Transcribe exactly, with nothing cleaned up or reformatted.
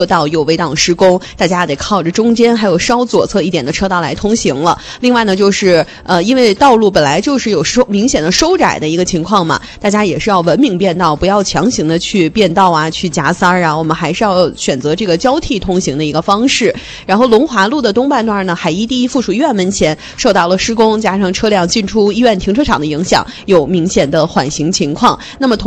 道有围挡施工，大家得靠着中间还有稍左侧一点的车道来通行了。另外呢，就是呃，因为道路本来就是有收明显的收窄的一个情况嘛，大家也是要文明变道，不要强行的去变道啊，去夹塞儿啊，我们还是要选择这个交替通行的一个方式。然后龙华路的东半段呢，海医第一附属医院门前受到了施工加上车辆进出医院停车场的影响，有明显的缓行情况。那么同